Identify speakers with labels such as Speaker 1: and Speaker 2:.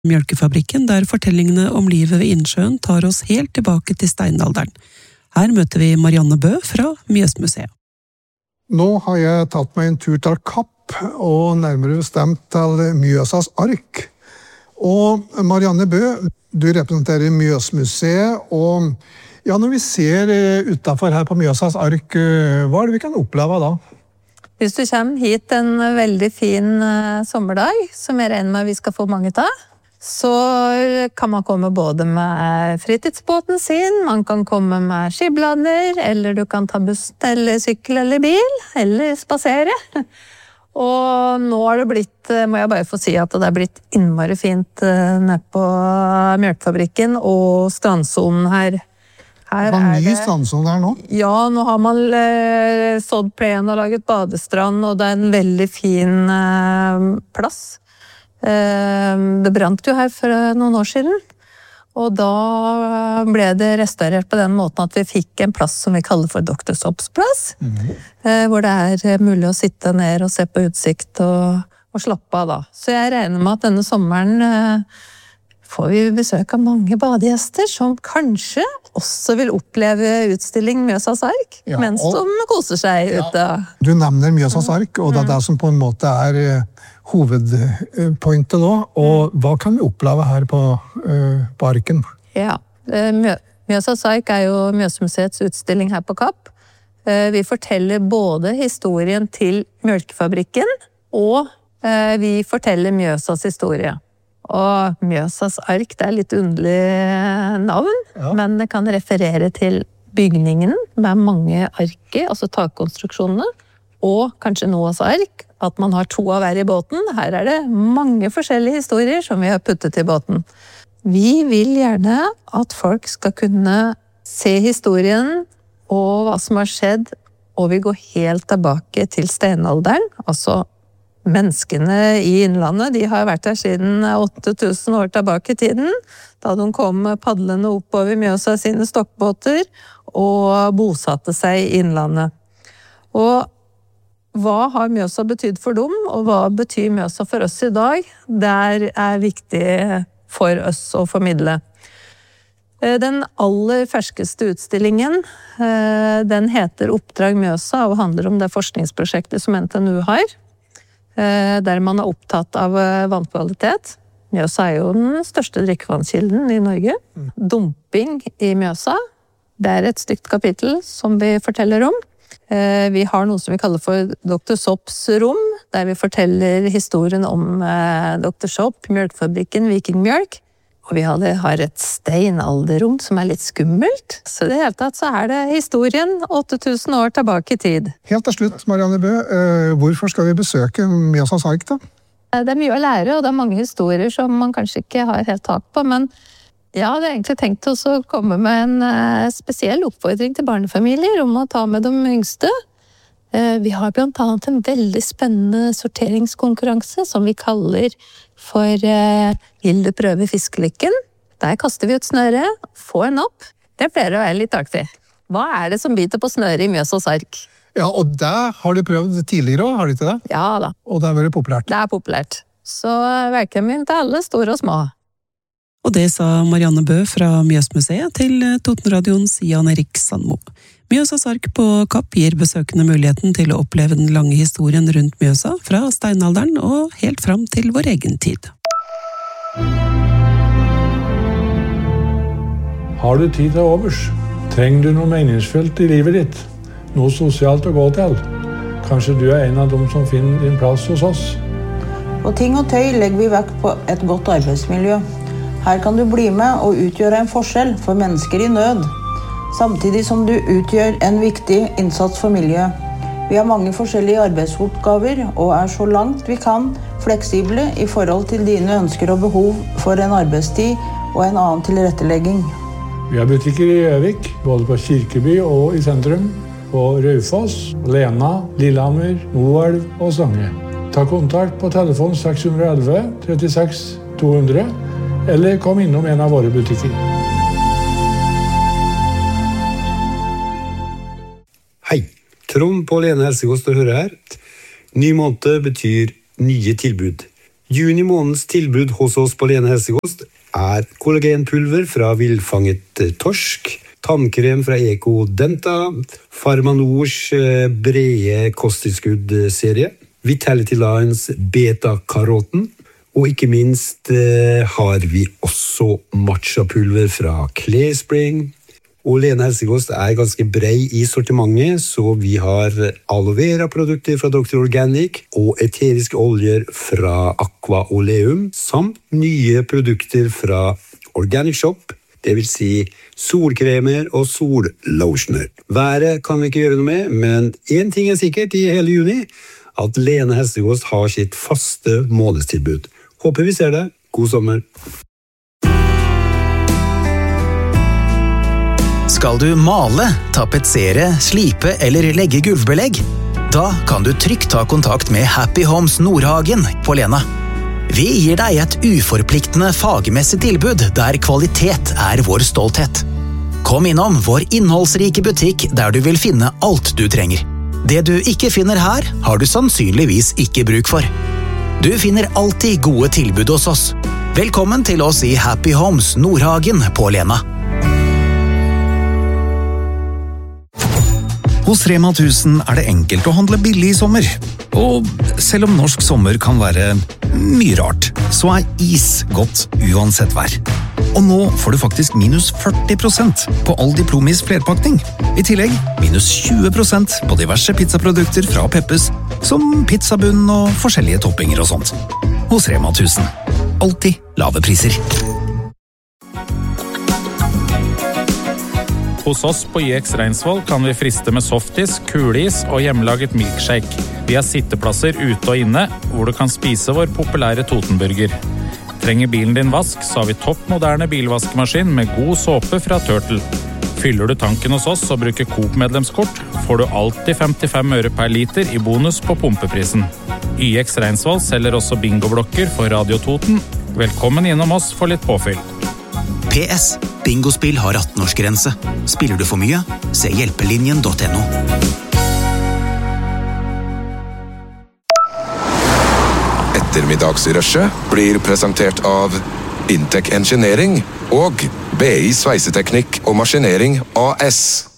Speaker 1: Mjølkefabrikken, der fortellingene om livet ved innsjøen tar oss helt tilbake til steinalderen. Her møter vi Marianne Bø fra Mjøsmuseet.
Speaker 2: Nå har jeg tatt meg en tur til Kapp, og nærmere bestemt til Mjøsas ark. Og Marianne Bø, du representerer Mjøsmuseet, og ja, når vi ser utenfor her på Mjøsas ark, hva det vi kan oppleve da?
Speaker 3: Hvis du kommer hit en veldig fin sommerdag, som jeg regner med vi skal få mange av, så kan man komme både med fritidsbåten sin, man kan komme med skiblader, eller du kan ta buss eller sykkel eller bil, eller spasere. Og nå har det blitt, må jeg bare få si at det har blitt innmari fint nede på Mjølkefabrikken og strandsonen her.
Speaker 2: Det var ny strandsone der nå?
Speaker 3: Ja, nå har man sådd plen og laget badestrand, og det er en veldig fin plass. Det brant jo her for noen år siden, og da ble det restaurert på den måten at vi fikk en plass som vi kaller for Dr. Sopps plass, hvor det er mulig å sitte ned og se på utsikt og slappe av da. Så jeg regner med at denne sommeren får vi besøk av mange badegjester som kanskje også vil oppleve utstilling Mjøsas ark, mens de koser seg ute.
Speaker 2: Du nevner Mjøsas ark, og det er det som på en måte er hovedpointet nå. Og hva kan vi oppleve her på arken?
Speaker 3: Ja, Mjøsas ark er jo Mjøsmuseets utstilling her på Kapp. Vi forteller både historien til Mjølkefabrikken, og vi forteller Mjøsas historie. Og Mjøsas ark, det er litt underlig navn, men det kan referere til bygningen med mange arker, altså takkonstruksjonene, og kanskje Noas ark, at man har 2 av hver i båten. Her er det mange forskjellige historier som vi har puttet i båten. Vi vil gjerne at folk skal kunne se historien og hva som har skjedd, og vi går helt tilbake til steinalderen, altså menneskene i innlandet, de har vært her siden 8000 år tilbake i tiden, da de kom padlende oppover Mjøsa sine stokkbåter og bosatte seg i innlandet. Og hva har Mjøsa betydd for dem, og hva betyr Mjøsa for oss i dag? Det er viktig for oss å formidle. Den aller ferskeste utstillingen, den heter Oppdrag Mjøsa, og handler om det forskningsprosjektet som NTNU har, der man er opptatt av vannkvalitet. Mjøsa er jo den største drikkevannskilden i Norge. Dumping i Mjøsa, det er et stygt kapittel som vi forteller om. Vi har noe som vi kaller for Dr. Sopps rom, der vi forteller historien om Dr. Sopp, Mjølkefabrikken, Vikingmjølk. Og vi har et steinalderrom som er litt skummelt. Så i det hele tatt så er det historien 8000 år tilbake i tid.
Speaker 2: Helt til slutt, Marianne Bø, hvorfor skal vi besøke Mjøsas ark da?
Speaker 3: Det er mye å lære, og det er mange historier som man kanskje ikke har helt tak på, men jeg hadde egentlig tenkt å komme med en spesiell oppfordring til barnefamilier om å ta med de yngste. Vi har blant annet en veldig spennende sorteringskonkurranse som vi kaller for Vil du prøve fiskelykken? Der kaster vi ut snøre, få en opp. Det pleier å være litt artig. Hva er det som biter på snøret i Mjøsas ark?
Speaker 2: Ja, og det har du prøvd tidligere også, har du ikke det?
Speaker 3: Ja da.
Speaker 2: Og det er veldig populært.
Speaker 3: Det er populært. Så velkommen til alle, store og små.
Speaker 1: Og det sa Marianne Bø fra Mjøsmuseet til Totenradions Jan Erik Sandmo. Mjøsas ark på Kapp gir besøkende muligheten til å oppleve den lange historien rundt Mjøsa fra steinalderen og helt fram til vår egen tid.
Speaker 4: Har du tid til overs? Trenger du noe meningsfullt i livet ditt? Noe sosialt å gå til? Kanskje du er en av dem som finner din plass hos oss?
Speaker 5: På Ting og Tøy legger vi vekt på et godt arbeidsmiljø. Her kan du bli med og utgjøre en forskjell for mennesker i nød, samtidig som du utgjør en viktig innsats for miljøet. Vi har mange forskjellige arbeidsoppgaver og er så langt vi kan fleksible i forhold til dine ønsker og behov for en arbeidstid og en annen tilrettelegging.
Speaker 4: Vi har butikker i Gjøvik, både på Kirkeby og i sentrum, på Raufoss, Lena, Lillehammer, Moelv og Stange. Ta kontakt på telefon 611 36 200, eller kom innom en av våre butikker.
Speaker 6: Hei, Trond på Lene Helsekost å høre her. Ny måned betyr nye tilbud. Juni måneds tilbud hos oss på Lene Helsekost kollagenpulver fra villfanget torsk, tannkrem fra Eko Denta, Farmanors brede kosttilskudd-serie, Vitality Lines beta-karoten, og ikke minst har vi også matcha-pulver fra Clayspring. Og Lene Helsekost ganske brei i sortimentet, så vi har aloe vera-produkter fra Dr. Organic og eteriske oljer fra Aqua Oleum, samt nye produkter fra Organic Shop, det vil si solkremer og sollotioner. Været kan vi ikke gjøre noe med, men en ting sikkert i hele juni, at Lene Helsekost har sitt faste månedstilbud. Håper vi ser det. God sommer!
Speaker 7: Skal du male, tapetsere, slipe eller legge gulvbelegg? Da kan du trygt ta kontakt med Happy Homes Nordhagen på Lena. Vi gir deg et uforpliktende fagmessig tilbud der kvalitet vår stolthet. Kom innom vår innholdsrike butikk der du vil finne alt du trenger. Det du ikke finner her, har du sannsynligvis ikke bruk for. Du finner alltid gode tilbud hos oss. Velkommen til oss i Happy Homes Nordhagen på Lena.
Speaker 8: Hos Rema 1000 det enkelt å handle billig i sommer. Og selv om norsk sommer kan være mye rart, så is godt uansett vær. Og nå får du faktisk minus 40% på all Diplomis flerpakning. I tillegg minus 20% på diverse pizzaprodukter fra Peppes, som pizzabunn og forskjellige toppinger og sånt. Hos Rema 1000. Alltid lave priser.
Speaker 9: Hos oss på IX Reinsvoll kan vi friste med softis, kulis og hjemmelaget milkshake. Vi har sitteplasser ute og inne, hvor du kan spise vår populære Totenburger. Trenger bilen din vask, så har vi toppmoderne bilvaskemaskin med god såpe fra Turtle. Fyller du tanken hos oss og bruker Coop-medlemskort, får du alltid 55 øre per liter i bonus på pumpeprisen. IX Reinsvoll selger også bingoblokker for Radio Toten. Velkommen innom oss for litt påfyll.
Speaker 7: PS. Bingospill har 18-årsgrense. Spiller du for mye? Se hjelpelinjen.no.
Speaker 10: Ettermiddagsrushet blir presentert av Intec Engineering og BI Sveiseteknikk og Maskinering AS.